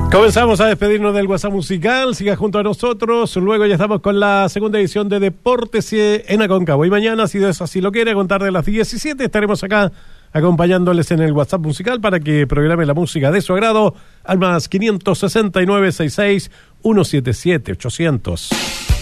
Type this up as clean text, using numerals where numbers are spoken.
Comenzamos a despedirnos del WhatsApp musical. Siga junto a nosotros. Luego ya estamos con la segunda edición de Deportes en Aconcagua. Y mañana, si Dios así lo quiere, a contar de las 17, estaremos acá acompañándoles en el WhatsApp musical para que programe la música de su agrado al más 569 66 177 800.